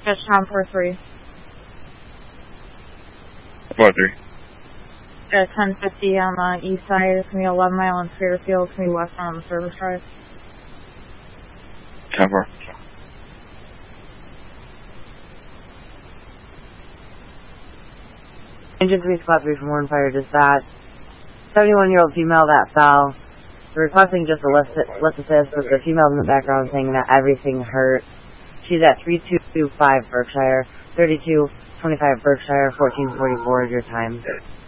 Sketch time 4-3. 4-3. At 10:50 on the east side, it's going to be 11 mile in Fairfield, it's going to be west on the service drive. 10-4. Engine 3 Squad 3 from Warren Fire Dispatch. 71-year-old female that fell. They're requesting just a lift assist with the female in the background saying that everything hurt. She's at 3225 Berkshire, 3225 Berkshire, 1444 is your time.